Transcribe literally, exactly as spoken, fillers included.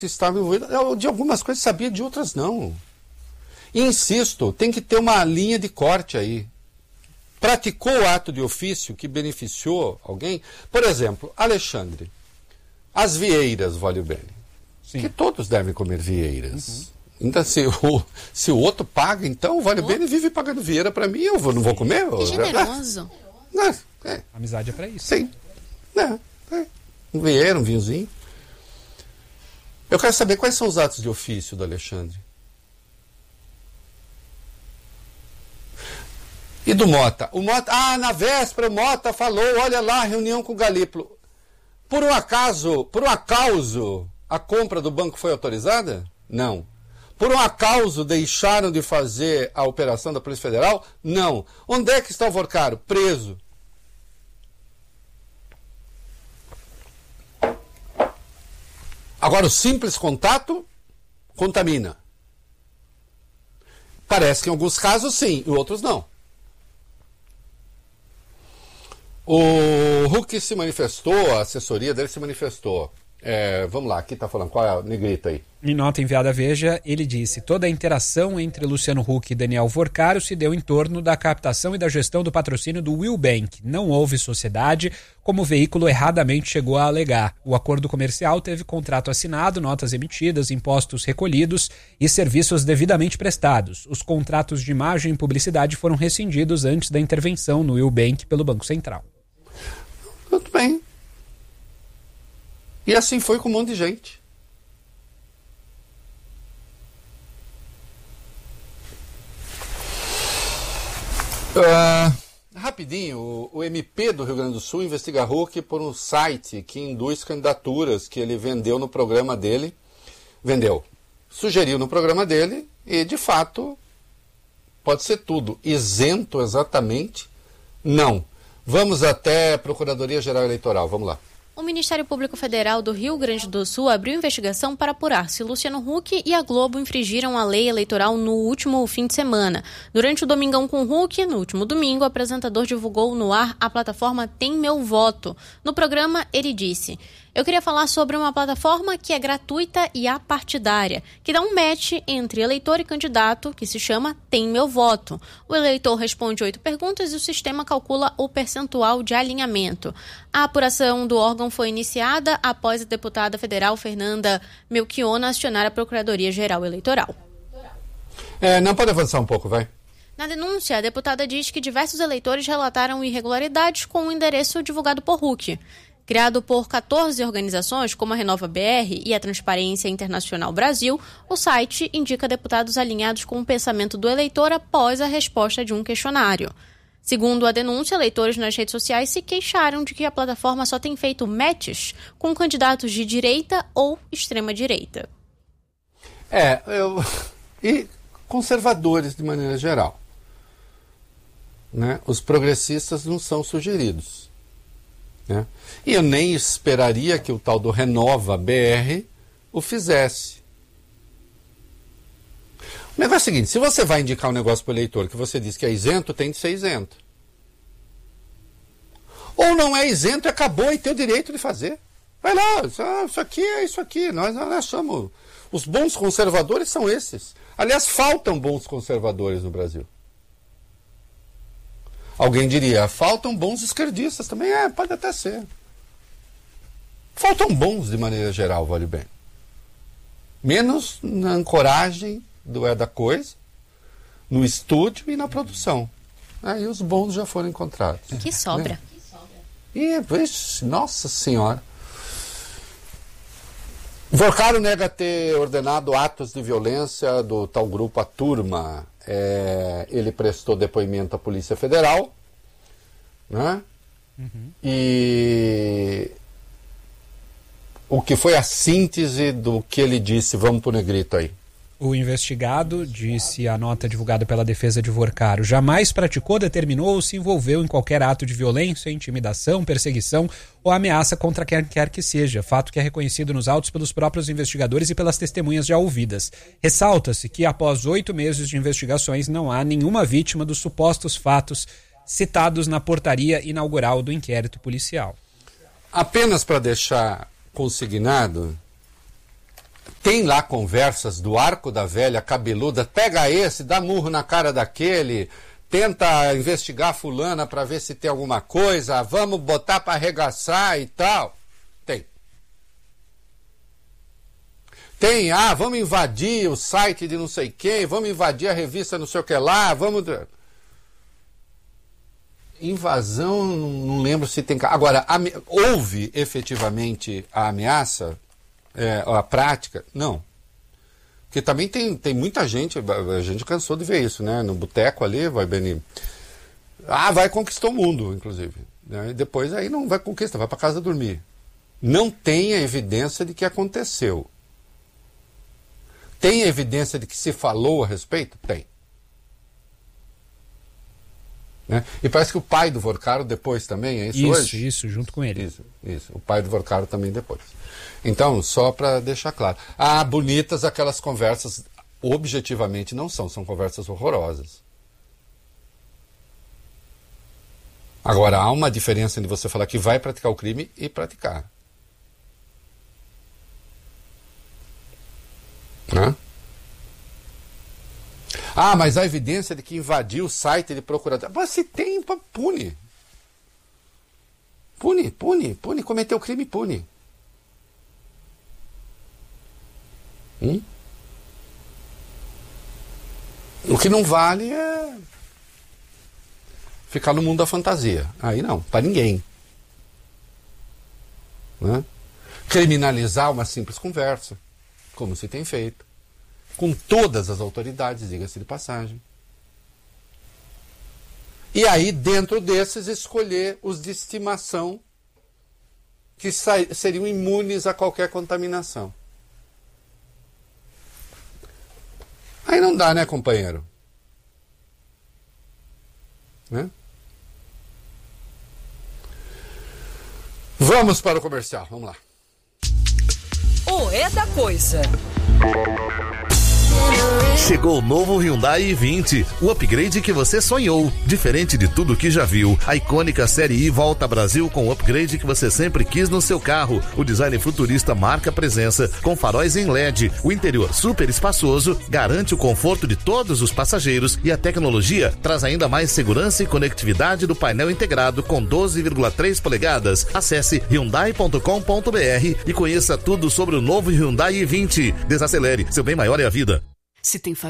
estava envolvido. Eu, de algumas coisas sabia, de outras não. E insisto, tem que ter uma linha de corte aí. Praticou o ato de ofício que beneficiou alguém? Por exemplo, Alexandre, as vieiras, vale bem. Que todos devem comer vieiras. Uhum. Então, se o, se o outro paga, então o vale bem vive pagando vieira para mim, eu vou, não vou comer? Que generoso. É, é. Amizade é para isso. Sim. É, é. Um vieira, um vinhozinho. Eu quero saber quais são os atos de ofício do Alexandre. E do Mota? O Mota, ah, na véspera o Mota falou, olha lá, reunião com o Galípolo. Por um acaso, por um acaso, a compra do banco foi autorizada? Não. Por um acaso deixaram de fazer a operação da Polícia Federal? Não. Onde é que está o Vorcaro? Preso. Agora, o simples contato contamina. Parece que em alguns casos sim, em outros não. O Huck se manifestou, a assessoria dele se manifestou. É, vamos lá, aqui está falando, qual é a negrita aí? Em nota enviada à Veja, ele disse: toda a interação entre Luciano Huck e Daniel Vorcaro se deu em torno da captação e da gestão do patrocínio do Will Bank. Não houve sociedade, como o veículo erradamente chegou a alegar. O acordo comercial teve contrato assinado, notas emitidas, impostos recolhidos e serviços devidamente prestados. Os contratos de imagem e publicidade foram rescindidos antes da intervenção no Will Bank pelo Banco Central. Muito bem. E assim foi com um monte de gente. Uh, rapidinho, o, o M P do Rio Grande do Sul investiga Huck por um site que induz candidaturas que ele vendeu no programa dele. Vendeu. Sugeriu no programa dele e, de fato, pode ser tudo. Isento exatamente? Não. Vamos até a Procuradoria-Geral Eleitoral. Vamos lá. O Ministério Público Federal do Rio Grande do Sul abriu investigação para apurar se Luciano Huck e a Globo infringiram a lei eleitoral no último fim de semana. Durante o Domingão com Huck, no último domingo, o apresentador divulgou no ar a plataforma Tem Meu Voto. No programa, ele disse: eu queria falar sobre uma plataforma que é gratuita e apartidária, que dá um match entre eleitor e candidato, que se chama Tem Meu Voto. O eleitor responde oito perguntas e o sistema calcula o percentual de alinhamento. A apuração do órgão foi iniciada após a deputada federal Fernanda Melchiona acionar a Procuradoria-Geral Eleitoral. É, não pode avançar um pouco, vai? Na denúncia, a deputada diz que diversos eleitores relataram irregularidades com o endereço divulgado por Huck. Criado por quatorze organizações, como a Renova B R e a Transparência Internacional Brasil, o site indica deputados alinhados com o pensamento do eleitor após a resposta de um questionário. Segundo a denúncia, eleitores nas redes sociais se queixaram de que a plataforma só tem feito matches com candidatos de direita ou extrema-direita. É, eu... e conservadores de maneira geral. Né? Os progressistas não são sugeridos. Né? E eu nem esperaria que o tal do Renova B R o fizesse. O negócio é o seguinte: se você vai indicar um negócio para o eleitor que você diz que é isento, tem de ser isento. Ou não é isento e acabou e tem o direito de fazer. Vai lá, isso, isso aqui é isso aqui. Nós, nós somos. Os bons conservadores são esses. Aliás, faltam bons conservadores no Brasil. Alguém diria, faltam bons esquerdistas também. É, pode até ser. Faltam bons de maneira geral, vale bem. Menos na ancoragem do é da coisa, no estúdio e na produção. Aí os bons já foram encontrados. Que sobra. É. E, vixe, nossa senhora. Vorcaro nega ter ordenado atos de violência do tal grupo A Turma. É, ele prestou depoimento à Polícia Federal, né? Uhum. E o que foi a síntese do que ele disse? Vamos pro negrito aí. O investigado, disse a nota divulgada pela defesa de Vorcaro, jamais praticou, determinou ou se envolveu em qualquer ato de violência, intimidação, perseguição ou ameaça contra quem quer que seja, fato que é reconhecido nos autos pelos próprios investigadores e pelas testemunhas já ouvidas. Ressalta-se que, após oito meses de investigações, não há nenhuma vítima dos supostos fatos citados na portaria inaugural do inquérito policial. Apenas para deixar consignado, tem lá conversas do arco da velha cabeluda, pega esse, dá murro na cara daquele, tenta investigar fulana para ver se tem alguma coisa, vamos botar para arregaçar e tal. Tem. Tem, ah, vamos invadir o site de não sei quem, vamos invadir a revista não sei o que lá, vamos... Invasão, não lembro se tem... Agora, ame... houve efetivamente a ameaça, é, a prática? Não. Porque também tem, tem muita gente, a gente cansou de ver isso, né? No boteco ali, vai Beni... Ah, vai conquistar o mundo, inclusive. Né? E depois aí não vai conquistar, vai para casa dormir. Não tem a evidência de que aconteceu. Tem evidência de que se falou a respeito? Tem. Né? E parece que o pai do Vorcaro depois também, é isso, isso hoje? Isso, junto com ele. Isso, isso. O pai do Vorcaro também depois. Então, só para deixar claro. Ah, bonitas aquelas conversas, objetivamente não são, são conversas horrorosas. Agora, há uma diferença entre você falar que vai praticar o crime e praticar. Né? Ah, mas há evidência de que invadiu o site de procurador. Mas se tem, pune. Pune, pune, pune. Cometeu crime, pune. Hum? O que não vale é ficar no mundo da fantasia. Aí não, para ninguém. Né? Criminalizar uma simples conversa, como se tem feito. Com todas as autoridades, diga-se de passagem. E aí, dentro desses, escolher os de estimação que seriam imunes a qualquer contaminação. Aí não dá, né, companheiro? Né? Vamos para o comercial, vamos lá. O É da Coisa. Chegou o novo Hyundai i vinte, o upgrade que você sonhou. Diferente de tudo que já viu, a icônica Série I volta ao Brasil com o upgrade que você sempre quis no seu carro. O design futurista marca presença, com faróis em L E D. O interior super espaçoso garante o conforto de todos os passageiros e a tecnologia traz ainda mais segurança e conectividade do painel integrado com doze vírgula três polegadas. Acesse hyundai ponto com ponto br e conheça tudo sobre o novo Hyundai i vinte. Desacelere, seu bem maior é a vida. Se tem